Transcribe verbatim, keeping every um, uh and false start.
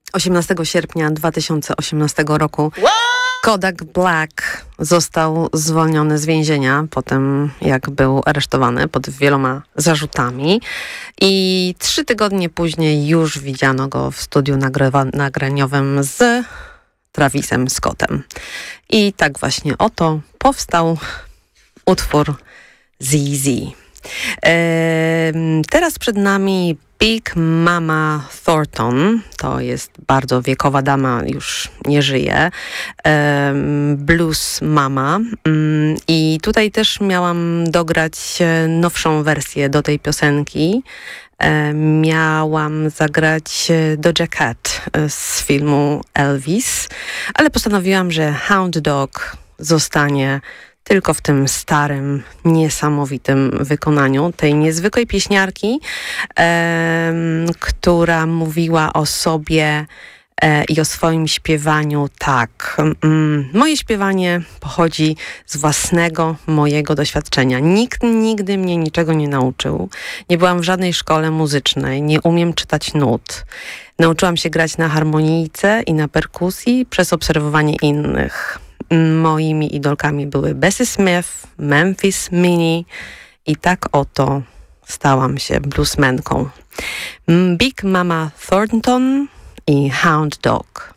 osiemnastego sierpnia dwa tysiące osiemnastego roku Kodak Black został zwolniony z więzienia po tym, jak był aresztowany pod wieloma zarzutami i trzy tygodnie później już widziano go w studiu nagrywa- nagraniowym z Travisem Scottem. I tak właśnie oto powstał utwór Z Z. Eee, teraz przed nami Big Mama Thornton, to jest bardzo wiekowa dama, już nie żyje, um, Blues Mama, um, i tutaj też miałam dograć nowszą wersję do tej piosenki. Um, miałam zagrać Doja Cat z filmu Elvis, ale postanowiłam, że Hound Dog zostanie tylko w tym starym, niesamowitym wykonaniu tej niezwykłej pieśniarki, e, która mówiła o sobie e, i o swoim śpiewaniu tak. Mm, moje śpiewanie pochodzi z własnego, mojego doświadczenia. Nikt nigdy mnie niczego nie nauczył. Nie byłam w żadnej szkole muzycznej, nie umiem czytać nut. Nauczyłam się grać na harmonijce i na perkusji przez obserwowanie innych. Moimi idolkami były Bessie Smith, Memphis Minnie i tak oto stałam się bluesmenką. Big Mama Thornton i Hound Dog.